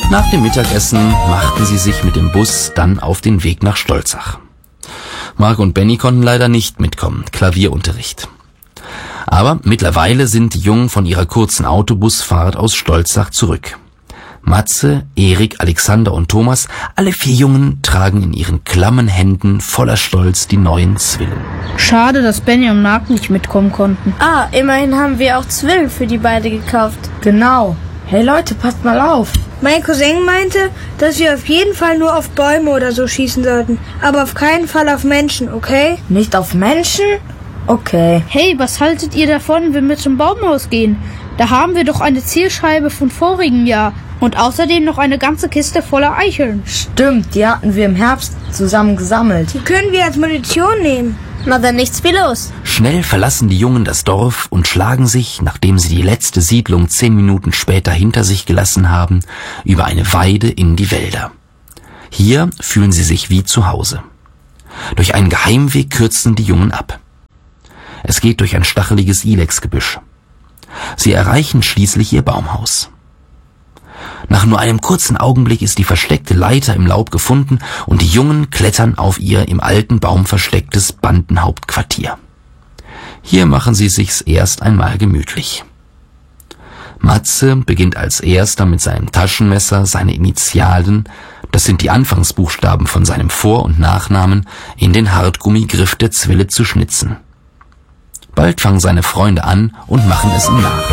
Nach dem Mittagessen machten sie sich mit dem Bus dann auf den Weg nach Stolzach. Marc und Benny konnten leider nicht mitkommen, Klavierunterricht. Aber mittlerweile sind die Jungen von ihrer kurzen Autobusfahrt aus Stolzach zurück. Matze, Erik, Alexander und Thomas, alle 4 Jungen, tragen in ihren klammen Händen voller Stolz die neuen Zwillen. Schade, dass Benny und Marc nicht mitkommen konnten. Immerhin haben wir auch Zwillen für die beide gekauft. Genau. Hey Leute, passt mal auf. Mein Cousin meinte, dass wir auf jeden Fall nur auf Bäume oder so schießen sollten, aber auf keinen Fall auf Menschen, okay? Nicht auf Menschen? Okay. Hey, was haltet ihr davon, wenn wir zum Baumhaus gehen? Da haben wir doch eine Zielscheibe von vorigem Jahr und außerdem noch eine ganze Kiste voller Eicheln. Stimmt, die hatten wir im Herbst zusammen gesammelt. Die können wir als Munition nehmen. Na dann nichts wie los. Schnell verlassen die Jungen das Dorf und schlagen sich, nachdem sie die letzte Siedlung 10 Minuten später hinter sich gelassen haben, über eine Weide in die Wälder. Hier fühlen sie sich wie zu Hause. Durch einen Geheimweg kürzen die Jungen ab. Es geht durch ein stacheliges Ilexgebüsch. Sie erreichen schließlich ihr Baumhaus. Nach nur einem kurzen Augenblick ist die versteckte Leiter im Laub gefunden und die Jungen klettern auf ihr im alten Baum verstecktes Bandenhauptquartier. Hier machen sie sich's erst einmal gemütlich. Matze beginnt als erster mit seinem Taschenmesser seine Initialen, das sind die Anfangsbuchstaben von seinem Vor- und Nachnamen, in den Hartgummigriff der Zwille zu schnitzen. Bald fangen seine Freunde an und machen es ihm nach.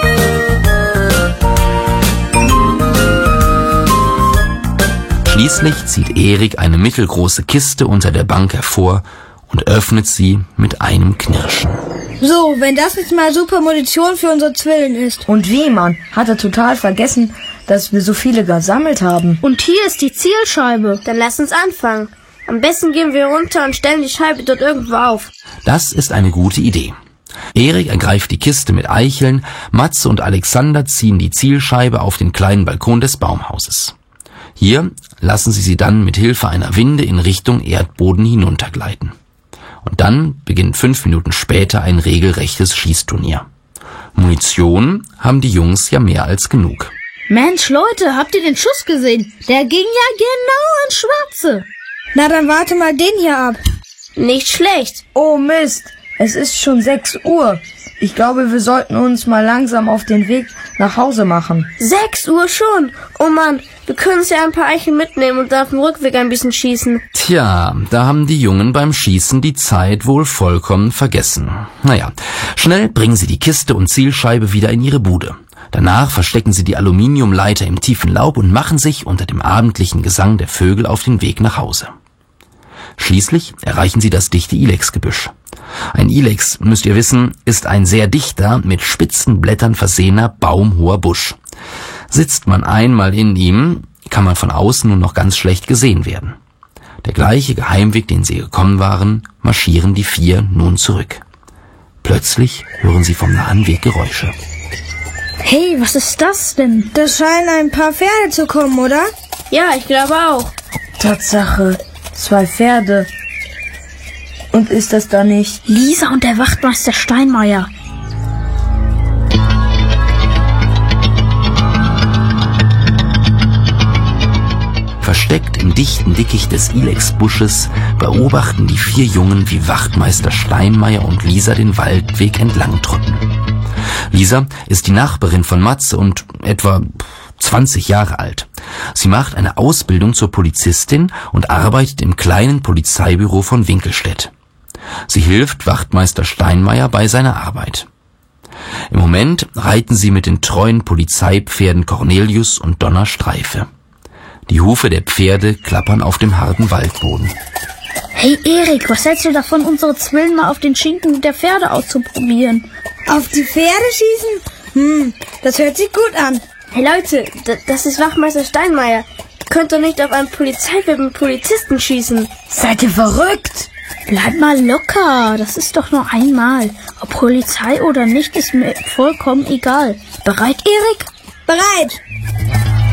Schließlich zieht Erik eine mittelgroße Kiste unter der Bank hervor und öffnet sie mit einem Knirschen. So, wenn das jetzt mal super Munition für unsere Zwillen ist. Und wie, Mann? Hat er total vergessen, dass wir so viele gesammelt haben. Und hier ist die Zielscheibe. Dann lass uns anfangen. Am besten gehen wir runter und stellen die Scheibe dort irgendwo auf. Das ist eine gute Idee. Erik ergreift die Kiste mit Eicheln, Matze und Alexander ziehen die Zielscheibe auf den kleinen Balkon des Baumhauses. Hier lassen sie dann mit Hilfe einer Winde in Richtung Erdboden hinuntergleiten. Und dann beginnt 5 Minuten später ein regelrechtes Schießturnier. Munition haben die Jungs ja mehr als genug. Mensch, Leute, habt ihr den Schuss gesehen? Der ging ja genau ins Schwarze. Na, dann warte mal den hier ab. Nicht schlecht. Oh Mist, es ist schon 6 Uhr. Ich glaube, wir sollten uns mal langsam auf den Weg nach Hause machen. 6 Uhr schon. Oh Mann, wir können uns ja ein paar Eicheln mitnehmen und auf dem Rückweg ein bisschen schießen. Tja, da haben die Jungen beim Schießen die Zeit wohl vollkommen vergessen. Naja, schnell bringen sie die Kiste und Zielscheibe wieder in ihre Bude. Danach verstecken sie die Aluminiumleiter im tiefen Laub und machen sich unter dem abendlichen Gesang der Vögel auf den Weg nach Hause. Schließlich erreichen sie das dichte Ilexgebüsch. Ein Ilex, müsst ihr wissen, ist ein sehr dichter, mit spitzen Blättern versehener, baumhoher Busch. Sitzt man einmal in ihm, kann man von außen nur noch ganz schlecht gesehen werden. Der gleiche Geheimweg, den sie gekommen waren, marschieren die 4 nun zurück. Plötzlich hören sie vom nahen Weg Geräusche. Hey, was ist das denn? Das scheinen ein paar Pferde zu kommen, oder? Ja, ich glaube auch. Tatsache, 2 Pferde. Und ist das da nicht Lisa und der Wachtmeister Steinmeier. Versteckt im dichten Dickicht des Ilexbusches beobachten die 4 Jungen, wie Wachtmeister Steinmeier und Lisa den Waldweg entlang trotten. Lisa ist die Nachbarin von Matze und etwa 20 Jahre alt. Sie macht eine Ausbildung zur Polizistin und arbeitet im kleinen Polizeibüro von Winkelstedt. Sie hilft Wachtmeister Steinmeier bei seiner Arbeit. Im Moment reiten sie mit den treuen Polizeipferden Cornelius und Donna Streife. Die Hufe der Pferde klappern auf dem harten Waldboden. Hey Erik, was hältst du davon, unsere Zwillen mal auf den Schinken der Pferde auszuprobieren? Auf die Pferde schießen? Das hört sich gut an. Hey Leute, das ist Wachtmeister Steinmeier. Ihr könnt doch nicht auf einen Polizeiwagen mit Polizisten schießen. Seid ihr verrückt? Bleib mal locker, das ist doch nur einmal. Ob Polizei oder nicht, ist mir vollkommen egal. Bereit, Erik? Bereit.